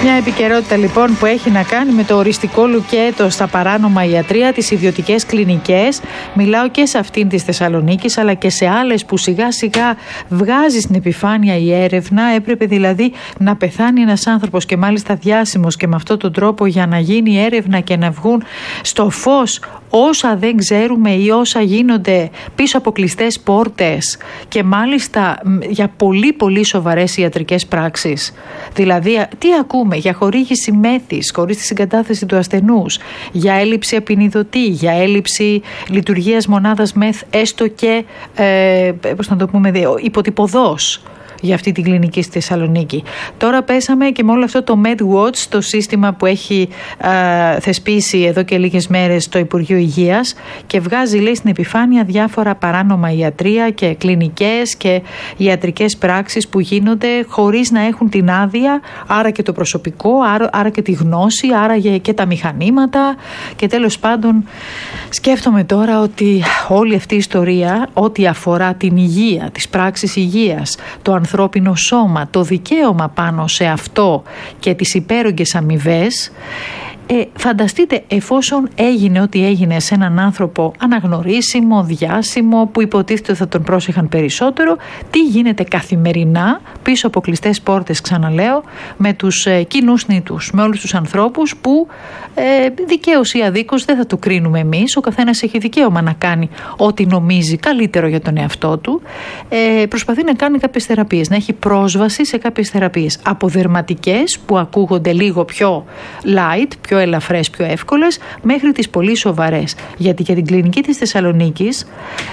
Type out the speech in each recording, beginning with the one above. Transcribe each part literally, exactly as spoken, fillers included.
Μια επικαιρότητα λοιπόν που έχει να κάνει με το οριστικό λουκέτο στα παράνομα ιατρεία, τις ιδιωτικές κλινικές. Μιλάω και σε αυτήν της Θεσσαλονίκης αλλά και σε άλλες που σιγά σιγά βγάζει στην επιφάνεια η έρευνα. Έπρεπε δηλαδή να πεθάνει ένας άνθρωπος και μάλιστα διάσημος και με αυτόν τον τρόπο για να γίνει έρευνα και να βγουν στο φως όσα δεν ξέρουμε ή όσα γίνονται πίσω από κλειστές πόρτες και μάλιστα για πολύ πολύ σοβαρές ιατρικές πράξεις. Δηλαδή τι ακούμε για χορήγηση μέθης χωρίς τη συγκατάθεση του ασθενούς, για έλλειψη απεινιδωτή, για έλλειψη λειτουργίας μονάδας μεθ έστω και ε, πώς να το πούμε, υποτυπωδώς για αυτή την κλινική στη Θεσσαλονίκη. Τώρα πέσαμε και με όλο αυτό το MedWatch, το σύστημα που έχει α, θεσπίσει εδώ και λίγες μέρες το Υπουργείο Υγείας και βγάζει, λέει, στην επιφάνεια διάφορα παράνομα ιατρεία και κλινικές και ιατρικές πράξεις που γίνονται χωρίς να έχουν την άδεια, άρα και το προσωπικό, άρα, άρα και τη γνώση, άρα και τα μηχανήματα και τέλος πάντων σκέφτομαι τώρα ότι όλη αυτή η ιστορία, ό,τι αφορά την υγεία, τις πράξεις υγείας, το ανθρώπινο σώμα, το δικαίωμα πάνω σε αυτό και τις υπέρογγες αμοιβές, Ε, φανταστείτε εφόσον έγινε ό,τι έγινε σε έναν άνθρωπο αναγνωρίσιμο, διάσημο, που υποτίθεται θα τον πρόσεχαν περισσότερο, τι γίνεται καθημερινά πίσω από κλειστές πόρτες, ξαναλέω, με τους ε, κοινούς νήτους, με όλους τους ανθρώπους που ε, δικαίως ή αδίκως δεν θα το κρίνουμε εμείς, ο καθένας έχει δικαίωμα να κάνει ό,τι νομίζει καλύτερο για τον εαυτό του, ε, προσπαθεί να κάνει κάποιες θεραπείες, να έχει πρόσβαση σε κάποιες θεραπείες, από δερματικές που ακούγονται λίγο πιο light, πιο πιο ελαφρές, πιο εύκολες, μέχρι τις πολύ σοβαρές. Γιατί για την κλινική της Θεσσαλονίκης,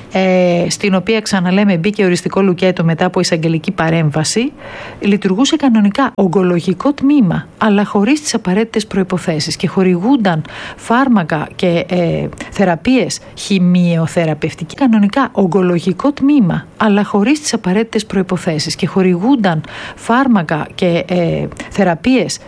ε, στην οποία ξαναλέμε μπήκε οριστικό λουκέτο μετά από εισαγγελική παρέμβαση, λειτουργούσε κανονικά ογκολογικό τμήμα, αλλά χωρίς τις απαραίτητες προϋποθέσεις και χορηγούνταν φάρμακα και ε, θεραπείες χημειοθεραπευτική κανονικά ογκολογικό τμήμα, αλλά χωρίς τις απαραίτητες προϋποθέσεις και χορηγούνταν φάρμακα και ε, θεραπείες